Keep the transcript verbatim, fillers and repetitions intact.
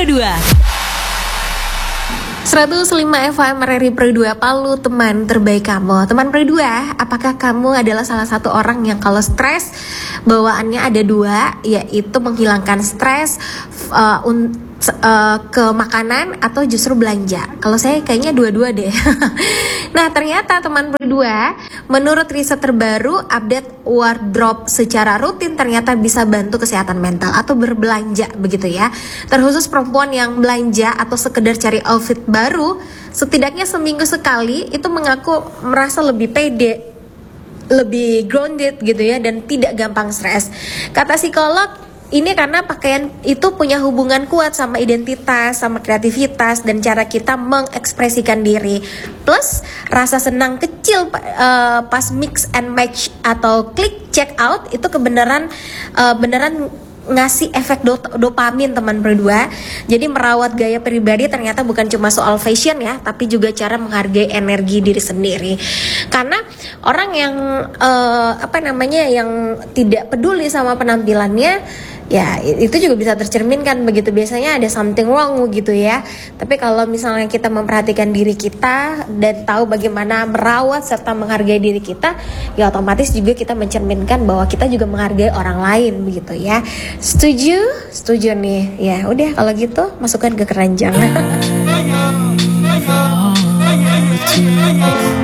dua. seratus lima F M R R I Pro dua Palu, teman terbaik kamu. Teman Pro dua, apakah kamu adalah salah satu orang yang kalau stres bawaannya ada dua, yaitu menghilangkan stres uh, un- uh, ke makanan atau justru belanja? Kalau saya kayaknya dua-dua deh. Nah, ternyata teman Pro dua, menurut riset terbaru, update wardrobe secara rutin ternyata bisa bantu kesehatan mental atau berbelanja begitu ya. Terkhusus perempuan yang belanja atau sekedar cari outfit baru, setidaknya seminggu sekali itu mengaku merasa lebih pede, lebih grounded gitu ya, dan tidak gampang stres. Kata psikolog, ini karena pakaian itu punya hubungan kuat sama identitas, sama kreativitas, dan cara kita mengekspresikan diri. Plus rasa senang kecil uh, pas mix and match atau klik check out itu kebenaran uh, beneran ngasih efek do- dopamin teman berdua. Jadi merawat gaya pribadi ternyata bukan cuma soal fashion ya, tapi juga cara menghargai energi diri sendiri. Karena orang yang uh, apa namanya yang tidak peduli sama penampilannya, ya itu juga bisa tercerminkan begitu, biasanya ada something wrong gitu ya. Tapi kalau misalnya kita memperhatikan diri kita dan tahu bagaimana merawat serta menghargai diri kita, ya otomatis juga kita mencerminkan bahwa kita juga menghargai orang lain begitu ya. Setuju? Setuju nih. Ya udah kalau gitu masukkan ke keranjang.